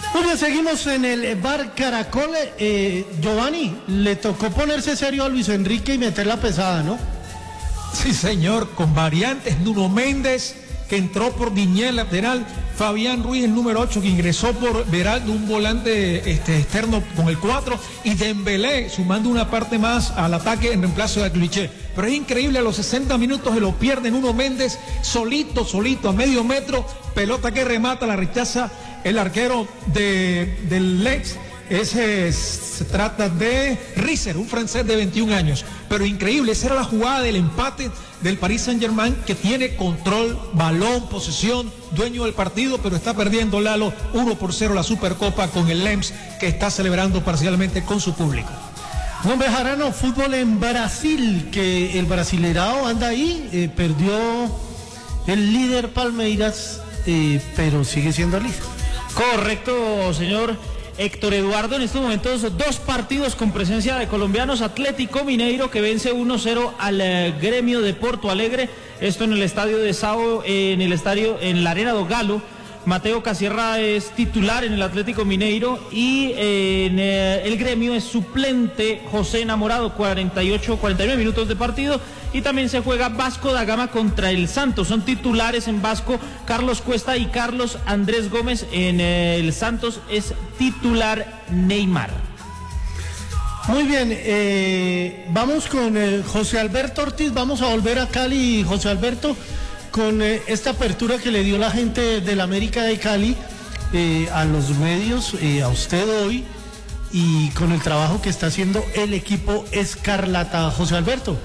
Muy bien, seguimos en el Bar Caracol. Giovanni, le tocó ponerse serio a Luis Enrique y meter la pesada, ¿no? Sí, señor, con variantes. Nuno Méndez, que entró por Diñé, lateral. Fabián Ruiz, el número 8, que ingresó por Beraldo, un volante externo con el 4. Y Dembélé, sumando una parte más al ataque en reemplazo de Cliché. Pero es increíble, a los 60 minutos se lo pierde Nuno Méndez, solito, a medio metro. Pelota que remata, la rechaza el arquero del Lex. Se trata de Risser, un francés de 21 años. Pero increíble, esa era la jugada del empate del Paris Saint-Germain, que tiene control, balón, posesión, dueño del partido, pero está perdiendo Lalo 1-0 la Supercopa con el Lens, que está celebrando parcialmente con su público. Juan Bejarano, fútbol en Brasil, que el Brasileirao anda ahí, perdió el líder Palmeiras, pero sigue siendo líder. Correcto, señor Héctor Eduardo. En estos momentos 2 partidos con presencia de colombianos. Atlético Mineiro, que vence 1-0 al Gremio de Porto Alegre, esto en el estadio de Sao, en la Arena do Galo. Mateo Casierra es titular en el Atlético Mineiro y en el Gremio es suplente José Enamorado. 49 minutos de partido. Y también se juega Vasco da Gama contra el Santos. Son titulares en Vasco Carlos Cuesta y Carlos Andrés Gómez. En el Santos es titular Neymar. Muy bien, vamos con José Alberto Ortiz. Vamos a volver a Cali, José Alberto, con esta apertura que le dio la gente del América de Cali a los medios, a usted hoy, y con el trabajo que está haciendo el equipo Escarlata. José Alberto.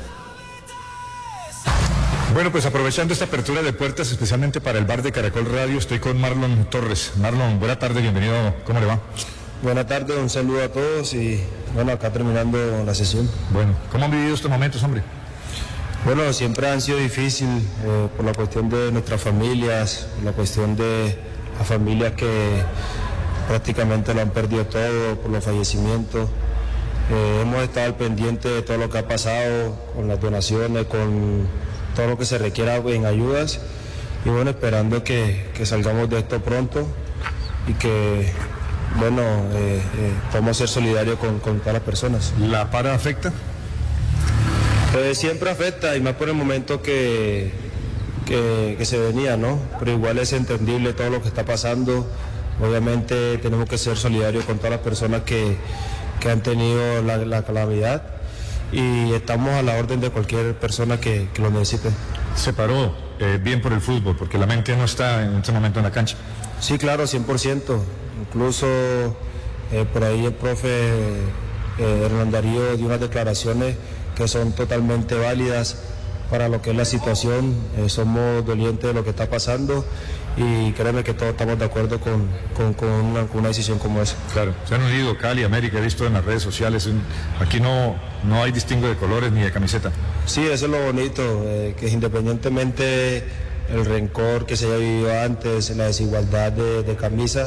Bueno, pues aprovechando esta apertura de puertas, especialmente para el Bar de Caracol Radio, estoy con Marlon Torres. Marlon, buena tarde, bienvenido, ¿cómo le va? Buenas tardes, un saludo a todos y bueno, acá terminando la sesión. Bueno, ¿cómo han vivido estos momentos, hombre? Bueno, siempre han sido difíciles por la cuestión de nuestras familias, por la cuestión de las familias que prácticamente lo han perdido todo, por los fallecimientos. Hemos estado al pendiente de todo lo que ha pasado, con las donaciones, con todo lo que se requiera en ayudas, y bueno, esperando que salgamos de esto pronto y que, bueno, podamos ser solidarios con todas las personas. ¿La para afecta? Siempre afecta, y más por el momento que se venía, ¿no? Pero igual es entendible todo lo que está pasando. Obviamente tenemos que ser solidarios con todas las personas que han tenido la calamidad, y estamos a la orden de cualquier persona que lo necesite. Se paró bien por el fútbol, porque la mente no está en este momento en la cancha. Sí, claro, 100%. Incluso por ahí el profe Hernán Darío dio unas declaraciones que son totalmente válidas para lo que es la situación. Somos dolientes de lo que está pasando, y créeme que todos estamos de acuerdo con una decisión como esa. Claro, se han unido Cali, América, he visto en las redes sociales, aquí no hay distingo de colores ni de camiseta. Sí, eso es lo bonito, que independientemente el rencor que se haya vivido antes, la desigualdad de camisa,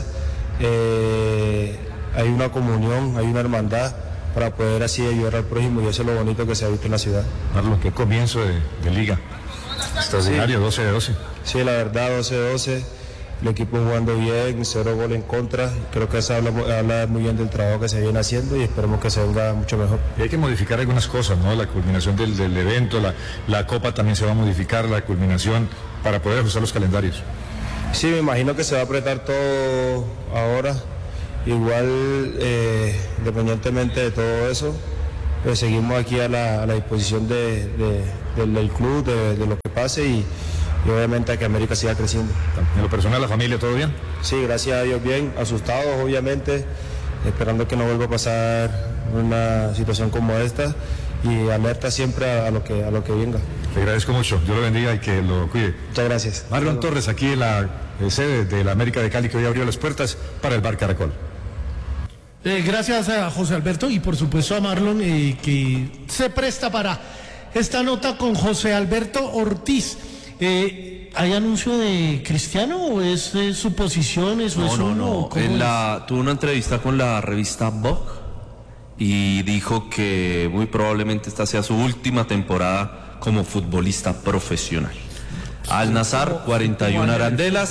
hay una comunión, hay una hermandad para poder así ayudar al prójimo, y eso es lo bonito que se ha visto en la ciudad. Marlon, qué comienzo de liga, extraordinario, sí. 12-12. Sí, la verdad, 12-12, el equipo jugando bien, 0 goles en contra. Creo que eso habla muy bien del trabajo que se viene haciendo, y esperemos que se venga mucho mejor. Y hay que modificar algunas cosas, ¿no? La culminación del evento, la copa también se va a modificar, la culminación, para poder ajustar los calendarios. Sí, me imagino que se va a apretar todo ahora. Igual, independientemente de todo eso, pues seguimos aquí a la disposición del club, de lo que pase, y obviamente a que América siga creciendo. En lo personal, la familia, ¿todo bien? Sí, gracias a Dios bien, asustados obviamente, esperando que no vuelva a pasar una situación como esta, y alerta siempre a lo que venga. Le agradezco mucho, Dios lo bendiga y que lo cuide. Muchas gracias. Marlon Torres, aquí en la sede de la América de Cali, que hoy abrió las puertas para el Bar Caracol. Gracias a José Alberto, y por supuesto a Marlon, que se presta para esta nota con José Alberto Ortiz. ¿Hay anuncio de Cristiano o es suposiciones? No. Él tuvo una entrevista con la revista Vogue y dijo que muy probablemente esta sea su última temporada como futbolista profesional. Al Nassr, 41 arandelas,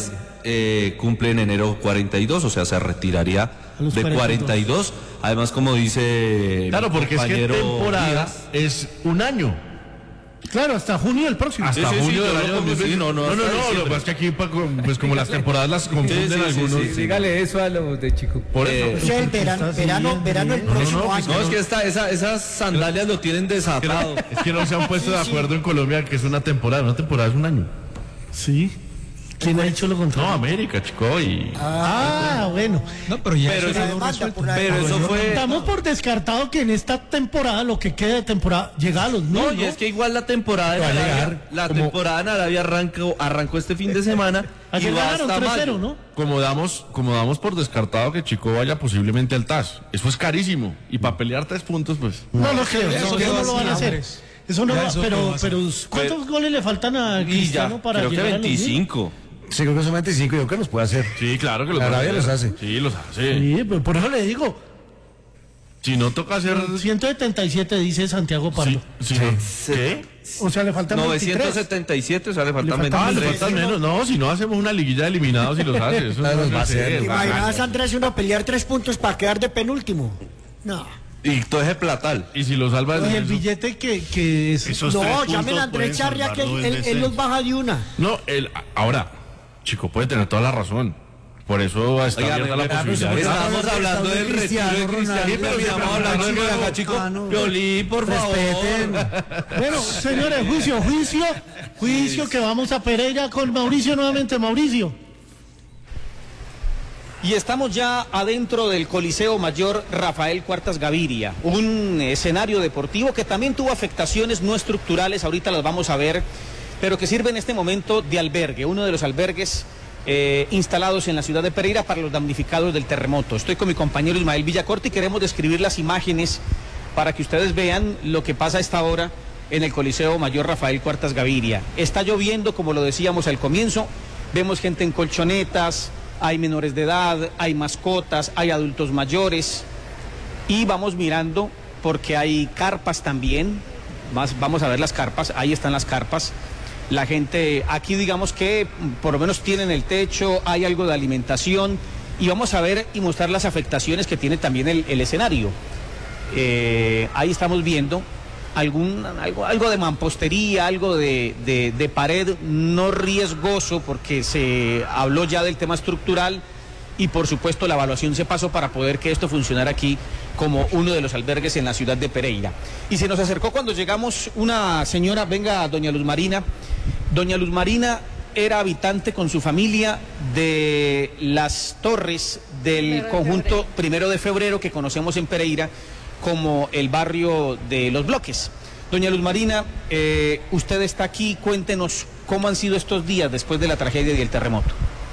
cumple en enero 42, o sea, se retiraría de 42. Además, como dice claro, porque es que temporada Díaz, es un año. Claro, hasta junio del próximo. Hasta junio del año 2020. No, Lo que pasa es que aquí, pues como las temporadas las confunden algunos. Dígale eso a los de Chico. Por eso. O sea, el verano el próximo año. No, es que esas sandalias lo tienen desatado. Es que no se han puesto de acuerdo en Colombia que es una temporada es un año. Sí. ¿Quién ha dicho lo contrario? No, América, chico, y... Bueno. No, pero ya Pero eso La quedó demanda resuelto. por la Pero eso fue... Damos por descartado que en esta temporada, lo que queda de temporada, llega a los No, mil, y es que igual la temporada en Va a Arabia, llegar la como- temporada en Arabia arrancó este fin de semana y Ayer va ganaron hasta 3-0, mayo. ¿no? Como damos por descartado que Chico vaya posiblemente al TAS. Eso es carísimo. Y para pelear 3 puntos, pues... No lo creo, Eso eso quedó no lo van a así, hacer. hombres. Eso no Ya va, eso quedó así. pero ¿cuántos goles le faltan a Y ya, Cristiano para creo que llegar a los 1.000? 25. Sí, creo que son 25, yo creo que los puede hacer. Sí, claro que los Arabia va a los hacer. hace. Sí, los hace. Sí, pero por eso le digo, Si no toca hacer... 177 dice Santiago Pardo. ¿Qué? O sea, le faltan 23. 977, o sea, le faltan Le faltan 23. Le faltan menos. No, si no hacemos una liguilla de eliminados y los hace. Eso Claro, no los va a puede hacer. ser. ¿Te imaginas, Andrés, uno pelear 3 puntos para quedar de penúltimo? No. Y todo ese platal. Y si lo salva Pues el el billete que es... No, llamen a Andrés Charria que él los baja de una. No, ahora, Chico puede tener toda la razón. Por eso está Oiga, abierta la posibilidad. Estamos hablando del retiro de Cristiano y terminamos hablando de acá, chico. Piolín, por favor. Bueno, señores, juicio que vamos a Pereira con Mauricio nuevamente. Mauricio. Y estamos ya adentro del Coliseo Mayor Rafael Cuartas Gaviria, un escenario deportivo que también tuvo afectaciones no estructurales, ahorita las vamos a ver, pero que sirve en este momento de albergue, uno de los albergues instalados en la ciudad de Pereira para los damnificados del terremoto. Estoy con mi compañero Ismael Villacorte y queremos describir las imágenes para que ustedes vean lo que pasa a esta hora en el Coliseo Mayor Rafael Cuartas Gaviria. Está lloviendo, como lo decíamos al comienzo, vemos gente en colchonetas, hay menores de edad, hay mascotas, hay adultos mayores y vamos mirando porque hay carpas también, vamos a ver las carpas, ahí están las carpas. La gente aquí digamos que por lo menos tienen el techo, hay algo de alimentación y vamos a ver y mostrar las afectaciones que tiene también el escenario. Ahí estamos viendo algo de mampostería, algo de pared no riesgoso porque se habló ya del tema estructural y por supuesto la evaluación se pasó para poder que esto funcionara aquí como uno de los albergues en la ciudad de Pereira. Y se nos acercó cuando llegamos una señora, venga doña Luz Marina. Doña Luz Marina era habitante con su familia de las torres del conjunto 1 de febrero que conocemos en Pereira como el barrio de Los Bloques. Doña Luz Marina, usted está aquí, cuéntenos cómo han sido estos días después de la tragedia y el terremoto.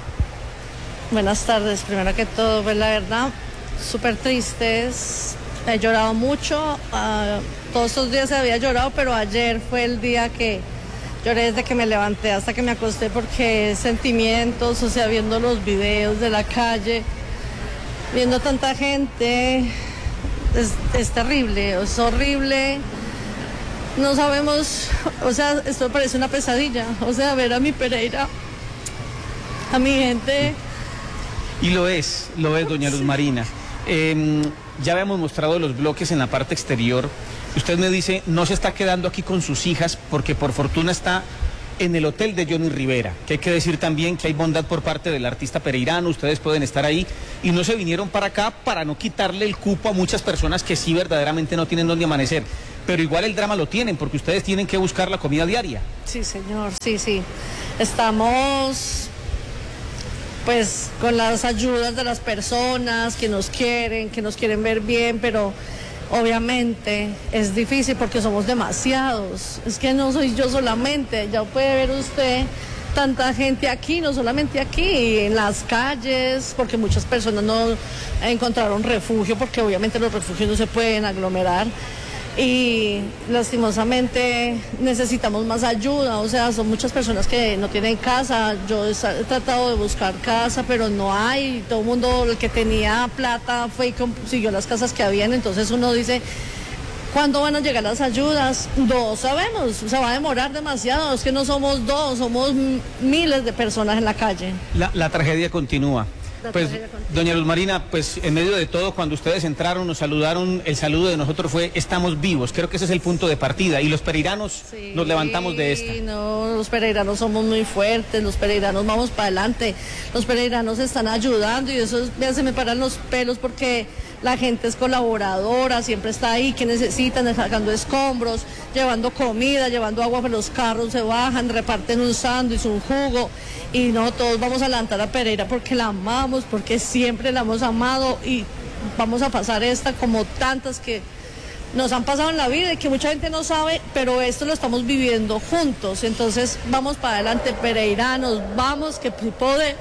Buenas tardes, primero que todo, pues la verdad, súper tristes, he llorado mucho, todos estos días había llorado, pero ayer fue el día que lloré desde que me levanté hasta que me acosté porque sentimientos, o sea, viendo los videos de la calle, viendo tanta gente, es terrible, es horrible, no sabemos, o sea, esto parece una pesadilla, o sea, ver a mi Pereira, a mi gente. Y lo es, doña Luz Marina. Ya habíamos mostrado los bloques en la parte exterior. Usted me dice, no se está quedando aquí con sus hijas porque por fortuna está en el hotel de Johnny Rivera, que hay que decir también que hay bondad por parte del artista pereirano, ustedes pueden estar ahí y no se vinieron para acá para no quitarle el cupo a muchas personas que sí verdaderamente no tienen dónde amanecer, pero igual el drama lo tienen porque ustedes tienen que buscar la comida diaria. Sí, señor, sí. Estamos pues con las ayudas de las personas que nos quieren ver bien, pero obviamente es difícil porque somos demasiados. Es que no soy yo solamente, ya puede ver usted tanta gente aquí, no solamente aquí, en las calles, porque muchas personas no encontraron refugio, porque obviamente los refugios no se pueden aglomerar. Y lastimosamente necesitamos más ayuda, o sea, son muchas personas que no tienen casa, yo he tratado de buscar casa, pero no hay, todo el mundo, el que tenía plata fue y consiguió las casas que habían, entonces uno dice, ¿Cuándo van a llegar las ayudas? No sabemos, se va a demorar demasiado, es que no somos dos, somos miles de personas en la calle. La tragedia continúa. Pues, doña Luz Marina, pues en medio de todo, cuando ustedes entraron, nos saludaron, el saludo de nosotros fue estamos vivos. Creo que ese es el punto de partida y los pereiranos nos levantamos de esta. No, los pereiranos somos muy fuertes, los pereiranos vamos para adelante, los pereiranos están ayudando y eso ya se me paran los pelos porque la gente es colaboradora, siempre está ahí, que necesitan, sacando escombros, llevando comida, llevando agua para los carros, se bajan, reparten un sándwich, un jugo, y no, todos vamos a levantar a Pereira porque la amamos, porque siempre la hemos amado y vamos a pasar esta como tantas que nos han pasado en la vida y que mucha gente no sabe, pero esto lo estamos viviendo juntos, entonces vamos para adelante, pereiranos, vamos, que podemos.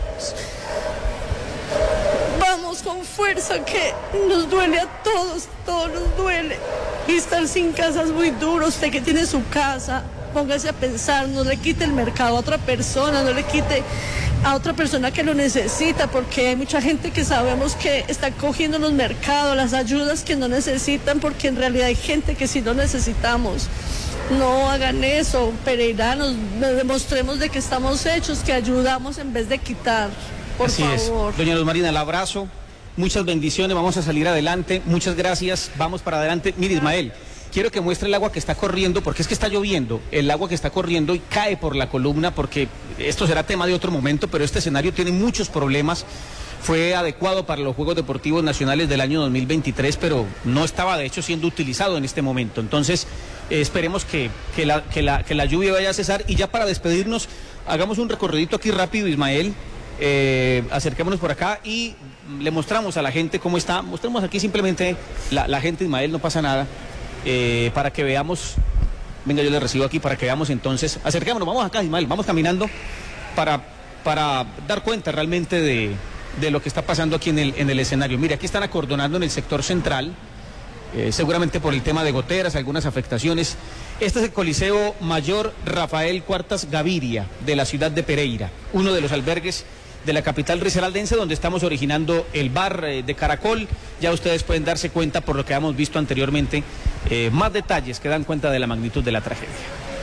Vamos con fuerza, que nos duele a todos, todo nos duele. Y estar sin casa es muy duro. Usted que tiene su casa, póngase a pensar, no le quite el mercado a otra persona, no le quite a otra persona que lo necesita, porque hay mucha gente que sabemos que está cogiendo los mercados, las ayudas que no necesitan, porque en realidad hay gente que sí lo necesitamos. No hagan eso, pereiranos, demostremos de que estamos hechos, que ayudamos en vez de quitar. Por favor. Es. Doña Luz Marina, el abrazo, muchas bendiciones, vamos a salir adelante, muchas gracias, vamos para adelante. Mire, Ismael, quiero que muestre el agua que está corriendo, porque es que está lloviendo, el agua que está corriendo y cae por la columna, porque esto será tema de otro momento, pero este escenario tiene muchos problemas. Fue adecuado para los Juegos Deportivos Nacionales del año 2023, pero no estaba de hecho siendo utilizado en este momento. Entonces, esperemos que la lluvia vaya a cesar. Y ya para despedirnos, hagamos un recorridito aquí rápido, Ismael. Acerquémonos por acá y le mostramos a la gente cómo está. Mostremos aquí simplemente la gente, Ismael, no pasa nada, para que veamos. Venga, yo le recibo aquí para que veamos entonces. Acerquémonos, vamos acá, Ismael, vamos caminando para dar cuenta realmente de lo que está pasando aquí en el escenario. Mire, aquí están acordonando en el sector central, seguramente por el tema de goteras, algunas afectaciones. Este es el Coliseo Mayor Rafael Cuartas Gaviria de la ciudad de Pereira, uno de los albergues de la capital risaraldense, donde estamos originando el bar de Caracol. Ya ustedes pueden darse cuenta, por lo que hemos visto anteriormente, más detalles que dan cuenta de la magnitud de la tragedia.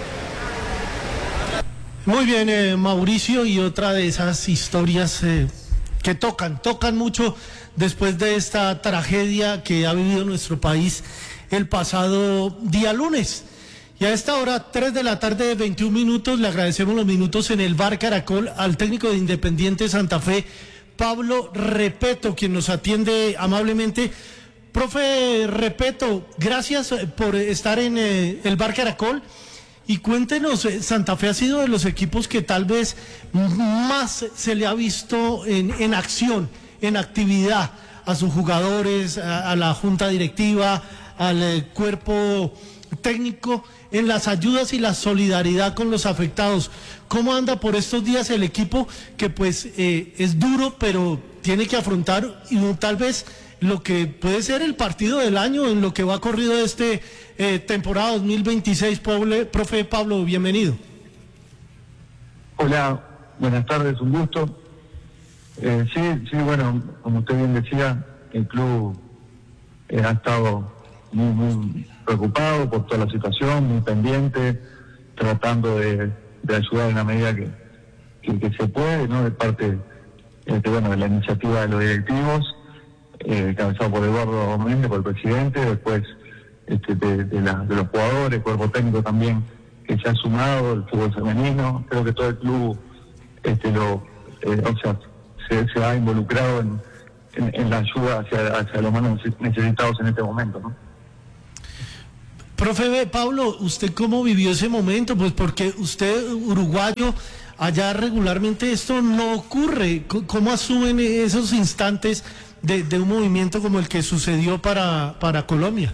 Muy bien, Mauricio, y otra de esas historias que tocan mucho después de esta tragedia que ha vivido nuestro país el pasado día lunes. Y a esta hora, 3 de la tarde, 21 minutos, le agradecemos los minutos en el bar Caracol al técnico de Independiente Santa Fe, Pablo Repeto, quien nos atiende amablemente. Profe Repeto, gracias por estar en el bar Caracol. Y cuéntenos, Santa Fe ha sido de los equipos que tal vez más se le ha visto en acción, en actividad, a sus jugadores, a la junta directiva, al cuerpo técnico, en las ayudas y la solidaridad con los afectados. ¿Cómo anda por estos días el equipo que pues es duro, pero tiene que afrontar tal vez lo que puede ser el partido del año en lo que va corrido este temporada 2026? Profe Pablo, bienvenido. Hola, buenas tardes, un gusto. Sí, bueno, como usted bien decía, el club ha estado muy preocupado por toda la situación, muy pendiente, tratando de ayudar en la medida que se puede, ¿no? De parte de la iniciativa de los directivos, encabezado por Eduardo Méndez, por el presidente, después de los jugadores, cuerpo técnico también que se ha sumado, el fútbol femenino. Creo que todo el club se ha involucrado en la ayuda hacia los más necesitados en este momento, ¿no? Profe Pablo, ¿usted cómo vivió ese momento? Pues porque usted, uruguayo, allá regularmente esto no ocurre. ¿Cómo asumen esos instantes de un movimiento como el que sucedió para Colombia?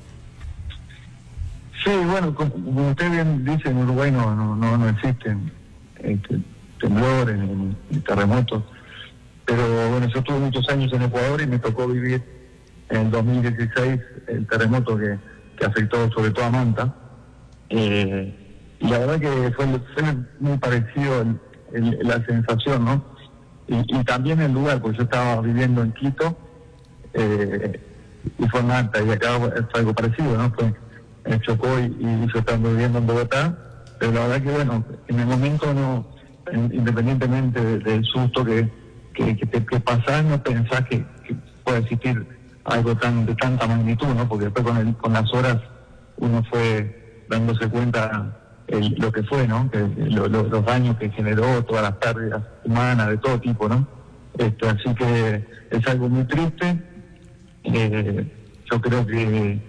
Sí, bueno, como usted bien dice, en Uruguay no existen temblores ni terremotos, pero bueno, yo tuve muchos años en Ecuador y me tocó vivir en el 2016 el terremoto que afectó sobre todo a Manta, y la verdad que fue muy parecido la sensación, ¿no? Y también el lugar, porque yo estaba viviendo en Quito, fue en alta, y acá fue algo parecido, ¿no? Chocó y yo estaba viviendo en Bogotá, pero la verdad que bueno, en el momento no, independientemente del susto que pasás, no pensás que puede existir algo de tanta magnitud, ¿no? Porque después con las horas uno fue dándose cuenta lo que fue, ¿no? Que los daños que generó, todas las pérdidas humanas de todo tipo, ¿no? Así que es algo muy triste. Yo creo que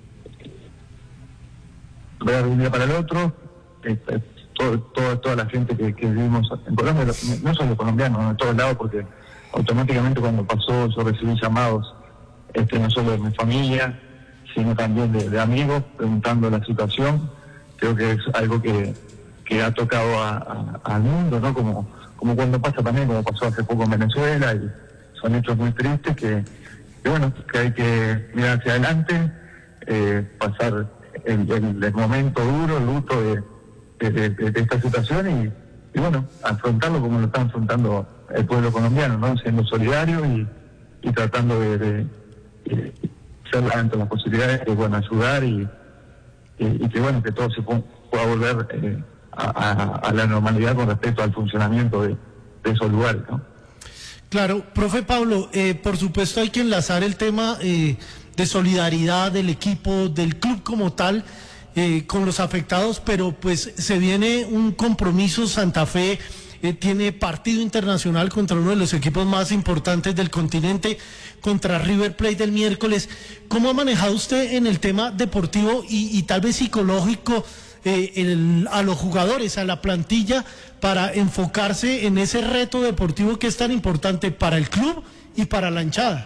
de un día para el otro, toda la gente que vivimos en Colombia, no solo colombianos, ¿no? En todos lados, porque automáticamente cuando pasó yo recibí llamados, no solo de mi familia, sino también de amigos preguntando la situación. Creo que es algo que ha tocado al mundo, ¿no? Como cuando pasa también, como pasó hace poco en Venezuela, y son hechos muy tristes que bueno, que hay que mirar hacia adelante, pasar el momento duro, el luto de esta situación y bueno, afrontarlo como lo está afrontando el pueblo colombiano, ¿no? Siendo solidario y tratando de ser ante las posibilidades de bueno, ayudar y que bueno, que todo se pueda volver a la normalidad con respecto al funcionamiento de esos lugares, ¿no? Claro, profe Pablo, por supuesto hay que enlazar el tema de solidaridad del equipo, del club como tal, con los afectados, pero pues se viene un compromiso. Santa Fe tiene partido internacional contra uno de los equipos más importantes del continente, contra River Plate el miércoles. ¿Cómo ha manejado usted en el tema deportivo y tal vez psicológico a los jugadores, a la plantilla, para enfocarse en ese reto deportivo que es tan importante para el club y para la hinchada?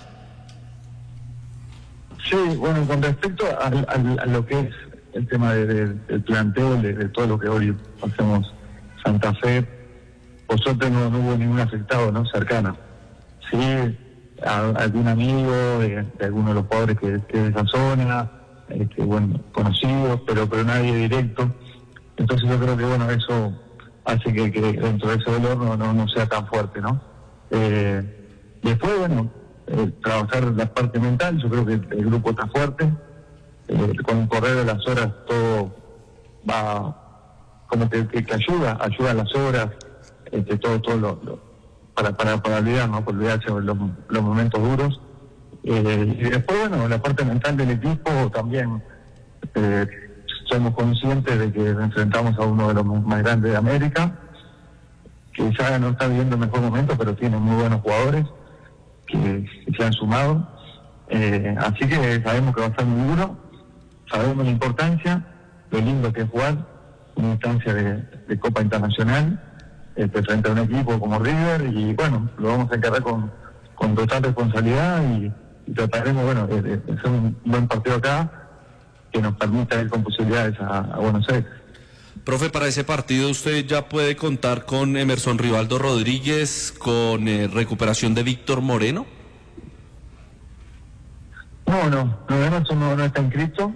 Sí, bueno, con respecto a lo que es el tema del planteo, de todo lo que hoy hacemos Santa Fe, por suerte no hubo ningún afectado, ¿no? Cercano. Sí, algún amigo de alguno de los jugadores que de esa zona, bueno, conocidos, pero nadie directo. Entonces yo creo que bueno, eso hace que dentro de ese dolor no sea tan fuerte, ¿no? Después, bueno, trabajar la parte mental, yo creo que el grupo está fuerte. Con el correr de las horas todo va como que ayuda a las horas, todo para olvidar, ¿no? Para olvidarse de los momentos duros. Y después, bueno, la parte mental del equipo también, somos conscientes de que enfrentamos a uno de los más grandes de América, que ya no está viviendo el mejor momento, pero tiene muy buenos jugadores que se han sumado. Así que sabemos que va a ser muy duro, sabemos la importancia, lo lindo que es jugar una instancia de Copa Internacional frente a un equipo como River, y bueno, lo vamos a encargar con total responsabilidad y trataremos, bueno, de hacer un buen partido acá que nos permita ir con posibilidades a Buenos Aires. Profe, para ese partido usted ya puede contar con Emerson Rivaldo Rodríguez, con recuperación de Víctor Moreno. No, Emerson no está inscrito,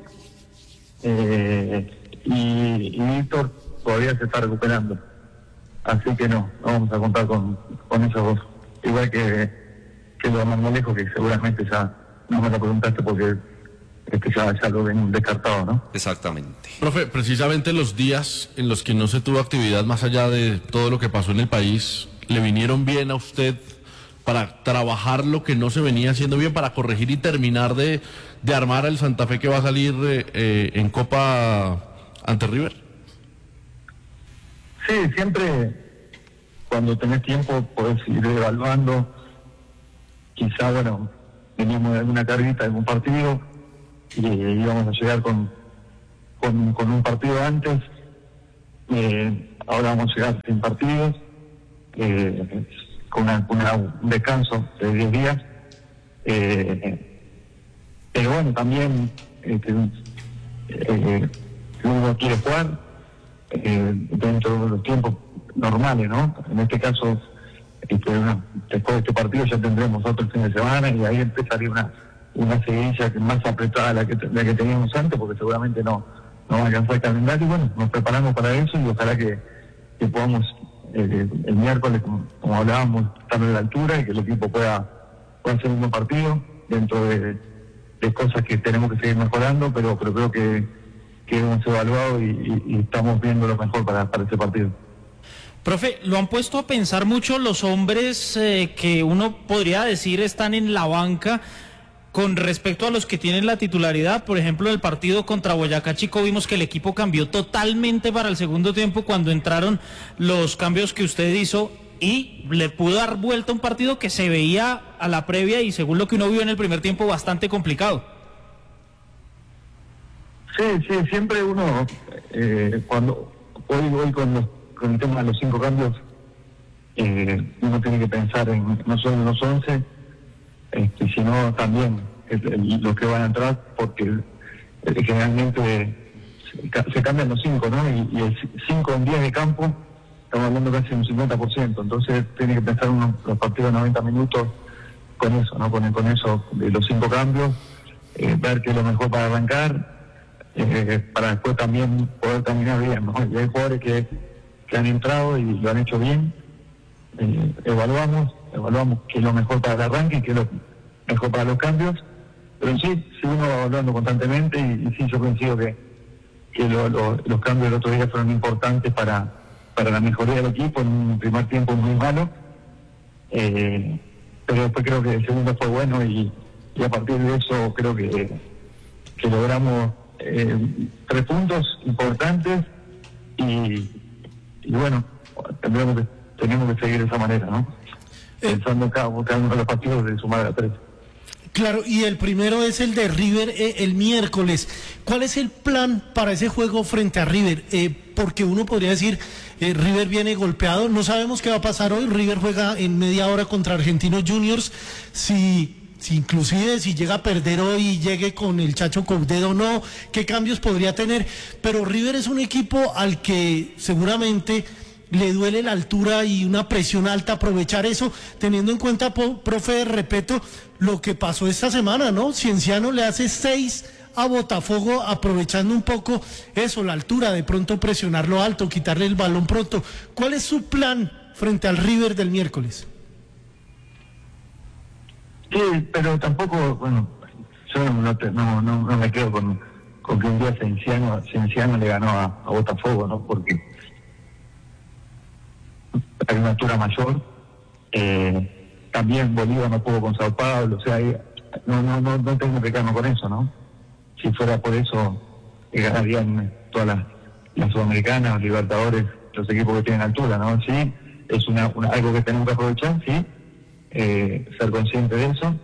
y Víctor todavía se está recuperando, así que no vamos a contar con esos dos, igual que lo más lejos, que seguramente ya no me lo preguntaste porque ya lo ven descartado, ¿no? Exactamente. Profe, precisamente los días en los que no se tuvo actividad, más allá de todo lo que pasó en el país, ¿le vinieron bien a usted para trabajar lo que no se venía haciendo bien, para corregir y terminar de armar al Santa Fe que va a salir en Copa ante River? Sí, siempre cuando tenés tiempo podés ir evaluando. Quizá, bueno, veníamos de alguna carguita de algún partido y íbamos a llegar con un partido antes. Ahora vamos a llegar sin partidos, con un descanso de 10 días. Pero bueno, también uno quiere jugar dentro de los tiempos normales, ¿no? En este caso, después de este partido ya tendremos otro fin de semana y ahí empezaría una seguidilla más apretada la que teníamos antes, porque seguramente no va a alcanzar el calendario. Y bueno, nos preparamos para eso y ojalá que podamos el miércoles, como hablábamos, estar a la altura y que el equipo pueda hacer un buen partido dentro de cosas que tenemos que seguir mejorando, pero creo que hemos evaluado y estamos viendo lo mejor para ese partido. Profe, lo han puesto a pensar mucho los hombres que uno podría decir están en la banca con respecto a los que tienen la titularidad. Por ejemplo, el partido contra Boyacá Chico vimos que el equipo cambió totalmente para el segundo tiempo cuando entraron los cambios que usted hizo y le pudo dar vuelta a un partido que se veía a la previa y según lo que uno vio en el primer tiempo bastante complicado. Sí, siempre uno, cuando hoy con el tema de los 5 cambios, uno tiene que pensar en no solo en los 11, sino también los que van a entrar, porque generalmente se cambian los 5, ¿no? Y el 5 en 10 de campo, estamos hablando casi de un 50%, entonces tiene que pensar los partidos de 90 minutos con eso, ¿no? Con eso de los 5 cambios, ver qué es lo mejor para arrancar, para después también poder terminar bien, ¿no? Y hay jugadores que han entrado y lo han hecho bien, evaluamos qué es lo mejor para el arranque y qué es lo mejor para los cambios, pero sí uno va evaluando constantemente y sí, yo coincido que los cambios del otro día fueron importantes para la mejoría del equipo en un primer tiempo muy malo, pero después creo que el segundo fue bueno y a partir de eso creo que logramos 3 puntos importantes y bueno, tenemos que seguir de esa manera, ¿no? Pensando cada uno de los partidos de sumar a 3. Claro, y el primero es el de River el miércoles. ¿Cuál es el plan para ese juego frente a River? Porque uno podría decir, River viene golpeado, no sabemos qué va a pasar hoy. River juega en media hora contra Argentinos Juniors. Inclusive si llega a perder hoy, llegue con el Chacho Coudet o no, qué cambios podría tener. Pero River es un equipo al que seguramente le duele la altura y una presión alta, aprovechar eso, teniendo en cuenta, profe, repito, lo que pasó esta semana, ¿no? Cienciano le hace 6 a Botafogo, aprovechando un poco eso, la altura, de pronto presionarlo alto, quitarle el balón pronto. ¿Cuál es su plan frente al River del miércoles? Sí, pero tampoco, bueno, yo no me quedo con que un día Cienciano le ganó a Botafogo, ¿no? Porque hay una altura mayor, también Bolívar no pudo con Sao Paulo, o sea, no tengo que quedarme con eso, ¿no? Si fuera por eso, ganarían todas las Sudamericanas, Libertadores, los equipos que tienen altura, ¿no? Sí, es algo que tenemos que aprovechar, sí, ser consciente de eso,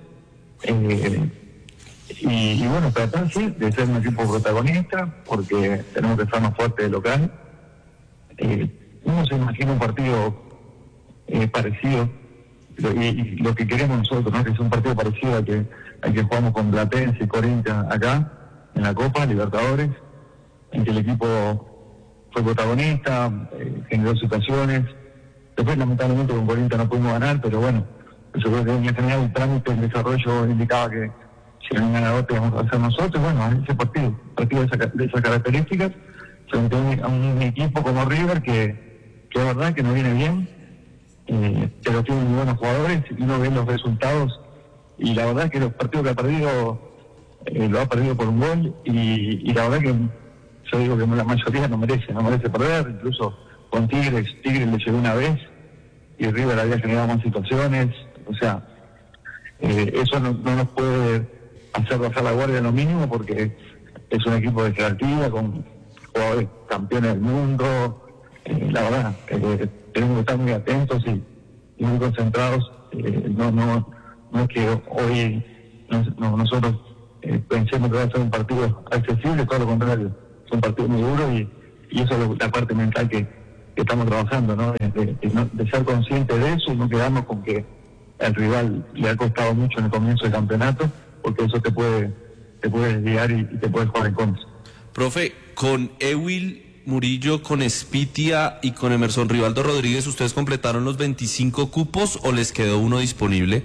y bueno, tratar, sí, de ser un equipo protagonista, porque tenemos que estar más fuerte de local. Uno se imagina un partido parecido, y lo que queremos nosotros, ¿no? Que es un partido parecido al que jugamos con Platense y Corinthians acá, en la Copa Libertadores, en que el equipo fue protagonista, generó situaciones. Después, lamentablemente, con Corinthians no pudimos ganar, pero bueno, yo creo que en general el trámite, el desarrollo indicaba que si era un ganador teníamos que hacer nosotros. Bueno, ese partido de esas características, frente a un equipo como River que es verdad que no viene bien, pero tiene muy buenos jugadores y uno ve los resultados y la verdad es que los partidos que ha perdido lo ha perdido por un gol y la verdad que yo digo que la mayoría no merece perder. Incluso con Tigres le llegó una vez y River había generado más situaciones, o sea, eso no nos puede hacer bajar la guardia en lo mínimo, porque es un equipo de jerarquía con jugadores campeones del mundo. La verdad, tenemos que estar muy atentos y muy concentrados. No es que hoy nosotros pensemos que va a ser un partido accesible, todo lo contrario, es un partido muy duro y eso es la parte mental que estamos trabajando, ¿no? De ser conscientes de eso y no quedarnos con que al rival le ha costado mucho en el comienzo del campeonato, porque eso te puede desviar y te puede jugar en contra. Profe, con Ewil Murillo, con Espitia y con Emerson Rivaldo Rodríguez, ¿ustedes completaron los 25 cupos o les quedó uno disponible?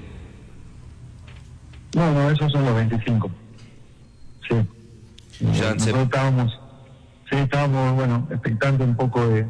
No, esos son los 25. Sí. Nosotros estábamos, bueno, expectantes un poco de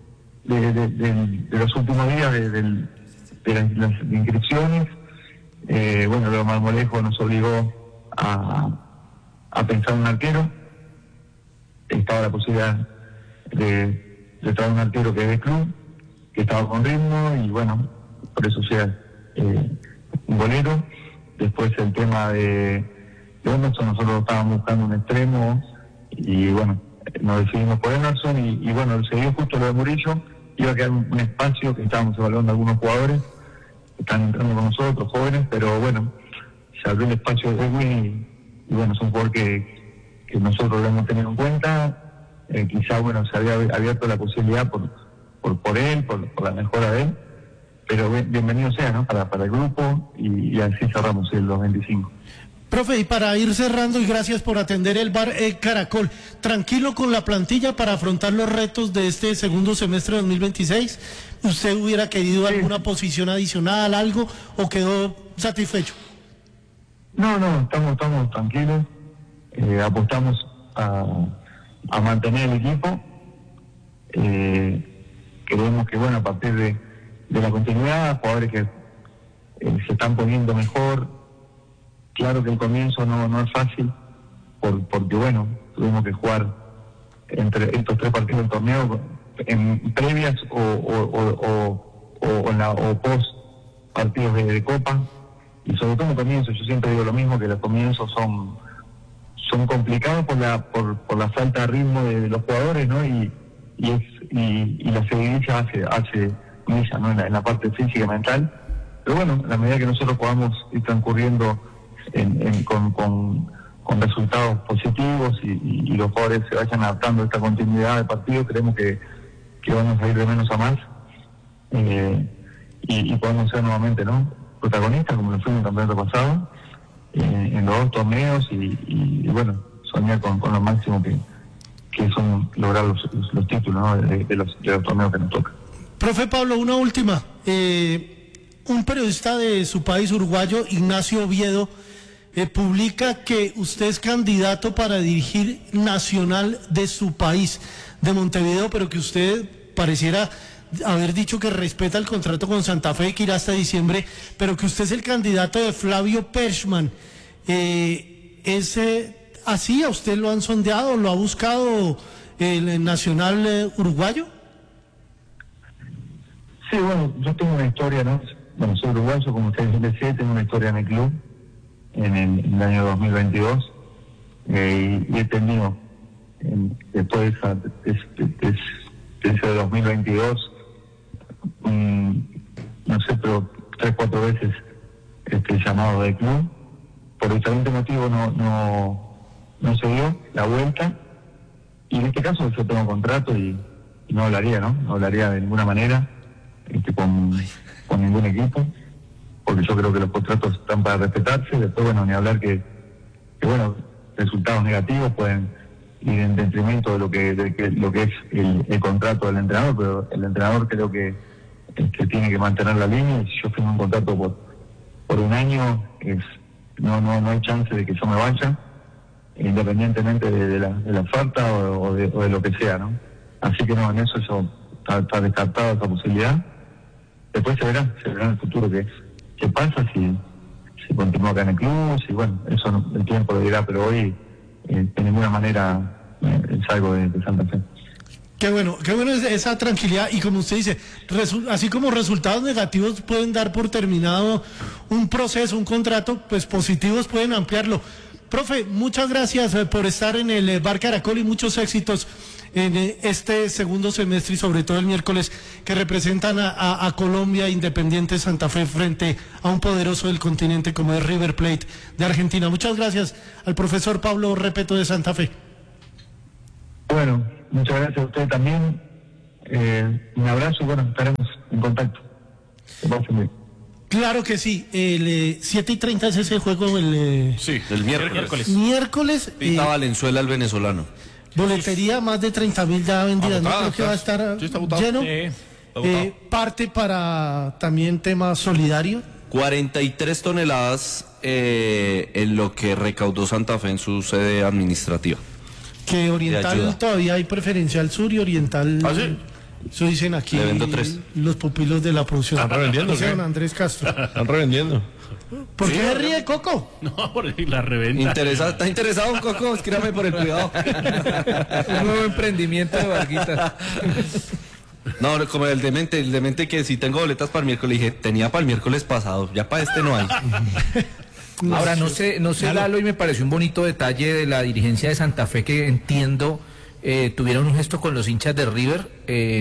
los últimos días de las inscripciones. Bueno, lo Marmolejo nos obligó a pensar un arquero. Estaba la posibilidad de traer un arquero que es de club, que estaba con ritmo, y bueno, por eso sea un golero. Después el tema de Emerson, nosotros estábamos buscando un extremo, y bueno, nos decidimos por Emerson, y bueno, se dio justo lo de Murillo. Iba a quedar un espacio que estábamos evaluando algunos jugadores que están entrando con nosotros, jóvenes, pero bueno, se abrió el espacio de Edwin, y bueno, es un jugador que nosotros lo hemos tenido en cuenta. Quizá, bueno, se había abierto la posibilidad por él, por la mejora de él, pero bienvenido sea, ¿no? Para el grupo, y así cerramos los 25. Profe, y para ir cerrando, y gracias por atender el bar Caracol, ¿tranquilo con la plantilla para afrontar los retos de este segundo semestre de 2026? ¿Usted hubiera querido alguna posición adicional, algo, o quedó satisfecho? No, estamos tranquilos, apostamos a mantener el equipo, creemos que, bueno, a partir de la continuidad, jugadores que se están poniendo mejor. Claro que el comienzo no es fácil, porque bueno, tuvimos que jugar entre estos 3 partidos del torneo en previas o post partidos de Copa, y sobre todo en el comienzo. Yo siempre digo lo mismo, que los comienzos son complicados por la falta de ritmo de los jugadores, ¿no? Y la seguidilla hace milla, ¿no? En la parte física y mental. Pero bueno, a la medida que nosotros podamos ir transcurriendo con resultados positivos, y los jugadores se vayan adaptando a esta continuidad de partido, creemos que vamos a ir de menos a más, y podemos ser nuevamente, ¿no?, protagonistas, como lo fuimos en el campeonato pasado, en los 2 torneos, y bueno, soñar con lo máximo que son lograr los títulos, ¿no?, de los torneos que nos tocan. Profe Pablo, una última. Un periodista de su país, uruguayo, Ignacio Oviedo, publica que usted es candidato para dirigir Nacional de su país, de Montevideo, pero que usted pareciera haber dicho que respeta el contrato con Santa Fe, que irá hasta diciembre, pero que usted es el candidato de Flavio Perchman. ¿Es así? ¿A usted lo han sondeado, lo ha buscado el Nacional uruguayo? Sí, bueno, yo tengo una historia, ¿no? Bueno, soy uruguayo, como ustedes decían, tengo una historia en el club en el año 2022, y he tenido, después de ese 2022, no sé, pero 3-4 veces llamado del club. Por diferente motivo no se dio la vuelta, y en este caso yo tengo contrato y no hablaría, ¿no? No hablaría de ninguna manera con ningún equipo, porque yo creo que los contratos están para respetarse. Después, bueno, ni hablar que bueno, resultados negativos pueden ir en detrimento de lo que es el contrato del entrenador, pero el entrenador creo que tiene que mantener la línea, y si yo firmo un contrato por un año, no hay chance de que yo me vaya, independientemente de la oferta o de lo que sea, ¿no? Así que no, en eso está descartada esa posibilidad. Después se verá en el futuro qué pasa, si continúa acá en el club, si bueno, eso el tiempo lo dirá, pero hoy de ninguna manera salgo de Santa Fe. Qué bueno esa tranquilidad, y como usted dice, así como resultados negativos pueden dar por terminado un proceso, un contrato, pues positivos pueden ampliarlo. Profe, muchas gracias por estar en el Bar Caracol, y muchos éxitos en este segundo semestre, y sobre todo el miércoles, que representan a Colombia, Independiente Santa Fe, frente a un poderoso del continente como es River Plate de Argentina. Muchas gracias al profesor Pablo Repeto de Santa Fe. Bueno, muchas gracias a usted también. Un abrazo, y bueno, estaremos en contacto. Claro que sí. El 7:30 es ese juego. Sí, el miércoles. Miércoles. Pita Valenzuela, el venezolano. Boletería, más de 30.000 ya vendidas. No creo que va a estar lleno. Parte para también tema solidario. 43 toneladas en lo que recaudó Santa Fe en su sede administrativa. Que oriental todavía hay preferencial sur y oriental. ¿Ah, sí? Eso dicen aquí Le vendo 3. los pupilos de la producción. ¿Están revendiendo, Dice qué? don Andrés Castro. Están revendiendo. ¿Por qué se ríe, Coco? No, por la reventa. ¿Está interesado un Coco? Escríbame por el cuidado. Un nuevo emprendimiento de Varguita. No, como el demente que si tengo boletas para el miércoles, dije, tenía para el miércoles pasado, ya para este no hay. Ahora, no sé, Lalo, y me pareció un bonito detalle de la dirigencia de Santa Fe que entiendo tuvieron un gesto con los hinchas de River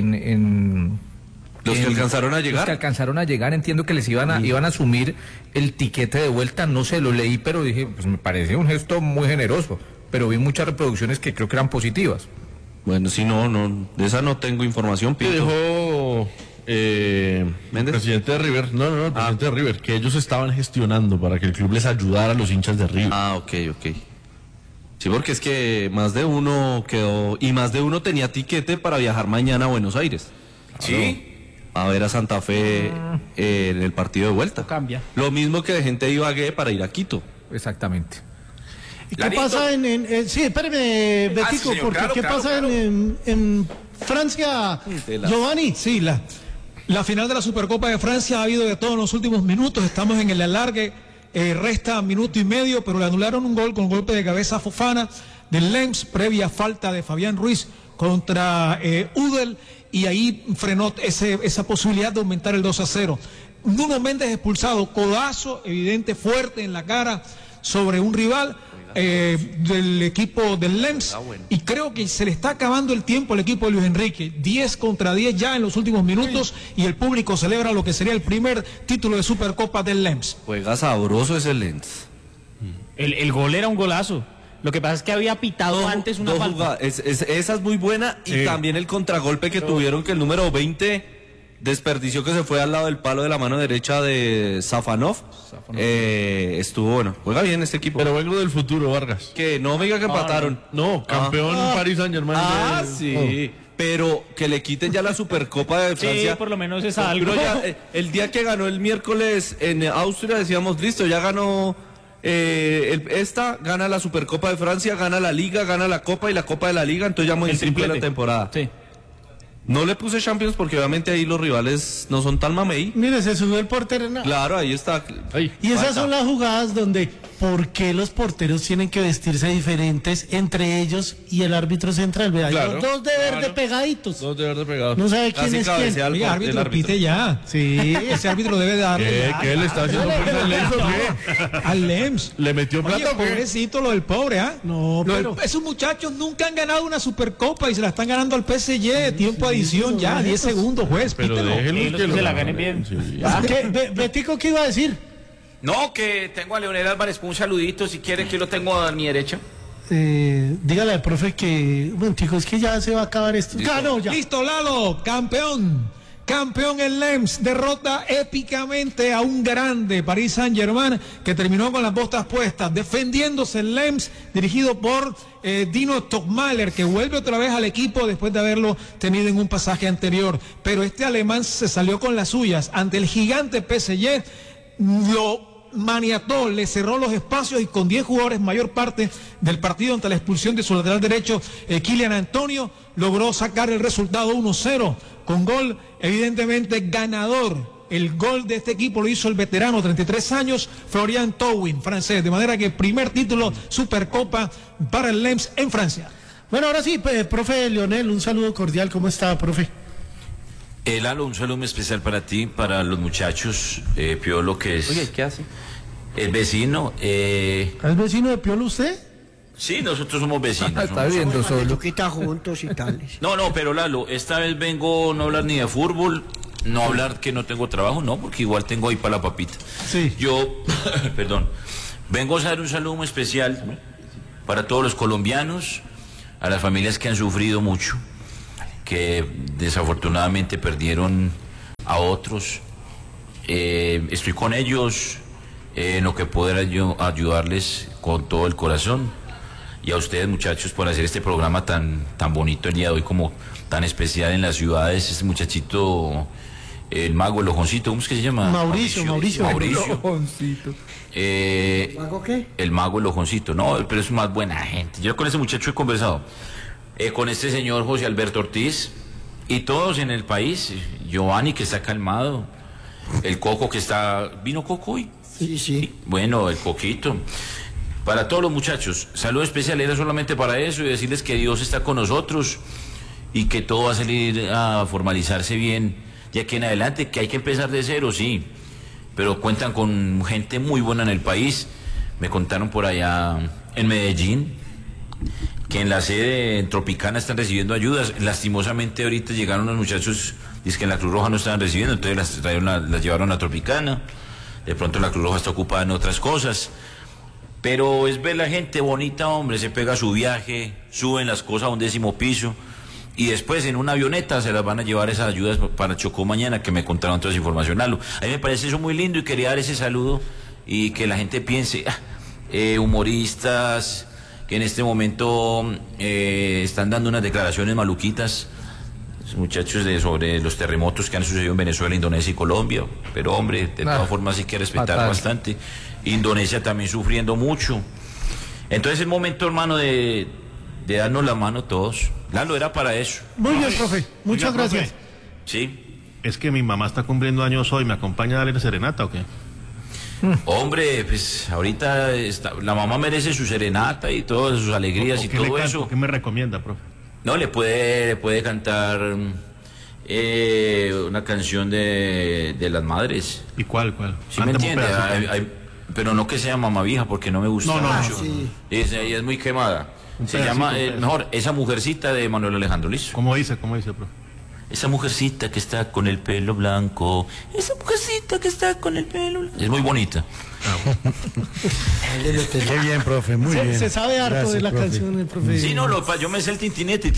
Los que alcanzaron a llegar. Los que alcanzaron a llegar, entiendo que les iban a asumir el tiquete de vuelta, no sé, lo leí, pero dije, pues me pareció un gesto muy generoso, pero vi muchas reproducciones que creo que eran positivas. Bueno, si no, de esa no tengo información, ¿Qué Pinto. dijo el presidente de River? No, el presidente de River, que ellos estaban gestionando para que el club les ayudara a los hinchas de River. Ok. Sí, porque es que más de uno quedó, y más de uno tenía tiquete para viajar mañana a Buenos Aires. ¿Sí? A ver a Santa Fe en el partido de vuelta. Cambia. Lo mismo que de gente de Ibagué para ir a Quito. Exactamente. ¿Y qué pasa sí, espéreme, Betico, señor, porque claro, ¿qué pasa en Francia, Giovanni? Sí, la final de la Supercopa de Francia ha habido de todo en los últimos minutos. Estamos en el alargue, resta minuto y medio, pero le anularon un gol con golpe de cabeza a Fofana del Lens, previa falta de Fabián Ruiz contra Udel, y ahí frenó esa posibilidad de aumentar el 2-0. Nuno Méndez expulsado, codazo evidente, fuerte en la cara sobre un rival del equipo del Lens, y creo que se le está acabando el tiempo al equipo de Luis Enrique. 10 contra 10 ya en los últimos minutos, y el público celebra lo que sería el primer título de Supercopa del Lens. Juega sabroso ese Lens. El gol era un golazo. Lo que pasa es que había pitado antes una falta. Esa es muy buena, y también el contragolpe que tuvieron, que el número 20 desperdició, que se fue al lado del palo de la mano derecha de Safanov. Estuvo bueno. Juega bien este equipo. Pero vengo del futuro, Vargas. Que no me diga que empataron. No, campeón Paris Saint-Germain. Sí. Pero que le quiten ya la Supercopa de Francia. Sí, por lo menos es algo. El día que ganó el miércoles en Austria decíamos, listo, ya ganó gana la Supercopa de Francia, gana la Liga, gana la Copa y la Copa de la Liga, entonces ya modificó la temporada. Sí. No le puse Champions porque obviamente ahí los rivales no son tan mamey. Mire, se subió el portero. Claro, ahí está. Y esas son las jugadas donde, ¿por qué los porteros tienen que vestirse diferentes entre ellos y el árbitro central? Vea, Claro, los dos de verde pegaditos. Dos de verde pegados. No sabe quién es quién. Oiga, árbitro, pite ya. Sí, ese árbitro debe darle. ¿Qué le está haciendo fuerza al Lens o qué? Al Lems. ¿Le metió Oye, plata o qué? pobrecito lo del pobre, ¿ah? No, pero... Esos muchachos nunca han ganado una Supercopa y se la están ganando al PSG. Tiempo de adición ya, 10 segundos, juez. Pero pítelo. déjenlos que se la ganen bien. Sí. Betico, ¿qué iba a decir? No, que tengo a Leonel Álvarez un saludito, si quiere, que lo tengo a mi derecha. Dígale al profe que, bueno, chicos, es que ya se va a acabar esto. Ganó ya. Listo, Lalo, campeón. Campeón el Lens, derrota épicamente a un grande Paris Saint-Germain que terminó con las botas puestas, defendiéndose el Lens, dirigido por Dino Topmaler, que vuelve otra vez al equipo después de haberlo tenido en un pasaje anterior. Pero este alemán se salió con las suyas ante el gigante PSG, lo maniató, le cerró los espacios y con 10 jugadores, mayor parte del partido ante la expulsión de su lateral derecho, Kylian Antonio, logró sacar el resultado 1-0 con gol evidentemente ganador. El gol de este equipo lo hizo el veterano, 33 años, Florian Thauvin, francés, de manera que primer título Supercopa para el Lens en Francia. Bueno, ahora sí, profe Leonel, un saludo cordial, ¿cómo está, profe? Lalo, un saludo muy especial para ti, para los muchachos, Piolo, que es... Oye, ¿qué hace? El vecino. ¿Es vecino de Piolo usted? Sí, nosotros somos vecinos. Está viviendo solo. Quita juntos y tales. No, pero Lalo, esta vez vengo no a hablar ni de fútbol, no a hablar que no tengo trabajo, no, porque igual tengo ahí para la papita. Sí. Yo, perdón, vengo a hacer un saludo muy especial para todos los colombianos, a las familias que han sufrido mucho, que desafortunadamente perdieron a otros. Estoy con ellos en lo que pueda yo ayudarles con todo el corazón. Y a ustedes, muchachos, por hacer este programa tan bonito el día de hoy, como tan especial en las ciudades. Este muchachito, el mago, el ojoncito, ¿cómo es que se llama? Mauricio. Ojoncito. ¿Mago qué? El mago, el ojoncito. No, pero es más buena gente. Yo con ese muchacho he conversado. Con este señor José Alberto Ortiz, Y todos en el país, Giovanni que está calmado, el Coco que está... ¿Vino Coco hoy? Sí. Bueno, el Coquito. Para todos los muchachos, saludo especial, era solamente para eso y decirles que Dios está con nosotros y que todo va a salir a formalizarse bien de aquí en adelante, que hay que empezar de cero, sí, pero cuentan con gente muy buena en el país. Me contaron por allá en Medellín que en la sede en Tropicana están recibiendo ayudas. Lastimosamente ahorita llegaron los muchachos, dice que en la Cruz Roja no estaban recibiendo, entonces las llevaron a Tropicana. De pronto la Cruz Roja está ocupada en otras cosas, pero es ver la gente bonita, hombre, se pega su viaje, suben las cosas a un 10º piso y después en una avioneta se las van a llevar esas ayudas para Chocó mañana, que me contaron toda esa información. A mí me parece eso muy lindo y quería dar ese saludo y que la gente piense, humoristas que en este momento están dando unas declaraciones maluquitas, muchachos, sobre los terremotos que han sucedido en Venezuela, Indonesia y Colombia, pero hombre, de todas formas hay que respetar bastante. Indonesia también sufriendo mucho. Entonces es el momento, hermano, de darnos la mano todos. Lalo, era para eso. Muy bien, profe, muchas gracias. Sí. Es que mi mamá está cumpliendo años hoy, ¿me acompaña a darle serenata o qué? Hombre, pues ahorita la mamá merece su serenata y todas sus alegrías y todo eso. ¿Qué me recomienda, profe? No, le puede cantar una canción de las madres. ¿Y cuál? ¿Sí me entiende? Pero no que sea mamavija, porque no me gusta mucho. Sí. Ella es muy quemada. Se llama, mejor, Esa mujercita de Manuel Alejandro, ¿listo? ¿Cómo dice, profe? Esa mujercita que está con el pelo blanco. Esa mujercita que está con el pelo blanco. Es muy bonita. Qué bien, profe, muy bien. Se sabe harto. Gracias, de la canción, el profe. Sí, no, yo me sé el tintinete.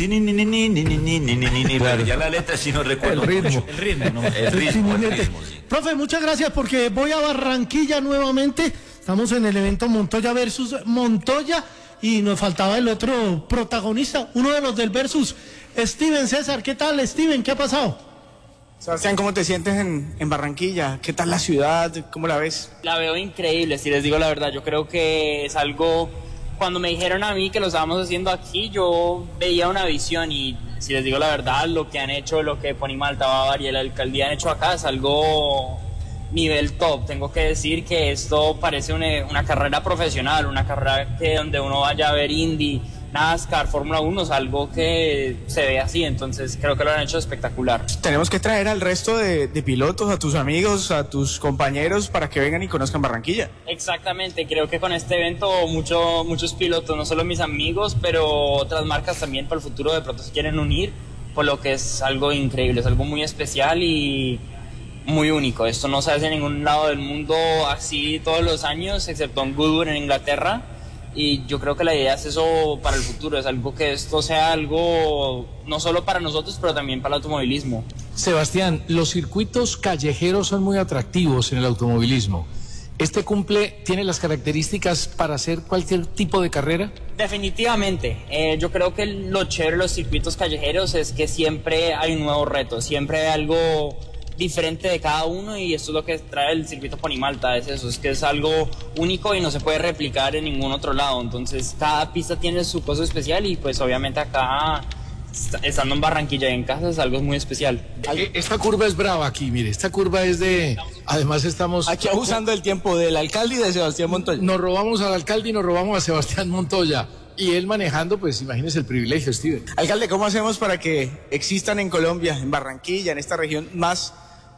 Pero ya la letra sí no recuerdo. El ritmo. El ritmo, sí. Profe, muchas gracias porque voy a Barranquilla nuevamente. Estamos en el evento Montoya versus Montoya y nos faltaba el otro protagonista, uno de los del versus. Steven César, ¿qué tal, Steven? ¿Qué ha pasado? Sebastián, ¿cómo te sientes en Barranquilla? ¿Qué tal la ciudad? ¿Cómo la ves? La veo increíble, si les digo la verdad. Yo creo que es algo... Cuando me dijeron a mí que lo estábamos haciendo aquí, yo veía una visión y, si les digo la verdad, lo que han hecho, lo que Ponimalta, Bavaria y la alcaldía han hecho acá es algo nivel top. Tengo que decir que esto parece una carrera profesional, una carrera que donde uno vaya a ver Indy, NASCAR, Fórmula 1, es algo que se ve así, entonces creo que lo han hecho espectacular. Tenemos que traer al resto de pilotos, a tus amigos, a tus compañeros, para que vengan y conozcan Barranquilla. Exactamente, creo que con este evento muchos pilotos, no solo mis amigos, pero otras marcas también para el futuro de pronto se quieren unir, por lo que es algo increíble, es algo muy especial y muy único. Esto no se hace en ningún lado del mundo así todos los años, excepto en Goodwood en Inglaterra. Y yo creo que la idea es eso para el futuro, es algo que esto sea algo no solo para nosotros, pero también para el automovilismo. Sebastián, los circuitos callejeros son muy atractivos en el automovilismo. ¿Este tiene las características para hacer cualquier tipo de carrera? Definitivamente. Yo creo que lo chévere de los circuitos callejeros es que siempre hay un nuevo reto, siempre hay algo diferente de cada uno y esto es lo que trae el circuito Ponimalta, es eso, es que es algo único y no se puede replicar en ningún otro lado, entonces cada pista tiene su cosa especial y pues obviamente acá, estando en Barranquilla y en casa, es algo muy especial. Esta curva es brava aquí, mire, esta curva es de... Además estamos... Aquí abusando del tiempo del alcalde y de Sebastián Montoya. Nos robamos al alcalde y nos robamos a Sebastián Montoya. Y él manejando, pues imagínese el privilegio, Steven. Alcalde, ¿cómo hacemos para que existan en Colombia, en Barranquilla, en esta región, más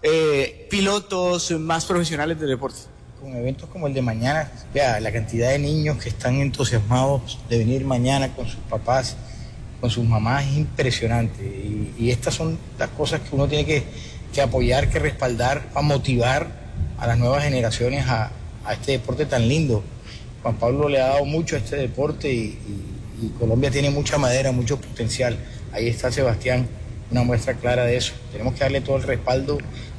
pilotos, más profesionales del deporte? Con eventos como el de mañana, vea, la cantidad de niños que están entusiasmados de venir mañana con sus papás, con sus mamás, es impresionante. Y estas son las cosas que uno tiene que apoyar, que respaldar, a motivar a las nuevas generaciones a este deporte tan lindo. Juan Pablo le ha dado mucho a este deporte y Colombia tiene mucha madera, mucho potencial. Ahí está Sebastián, una muestra clara de eso. Tenemos que darle todo el respaldo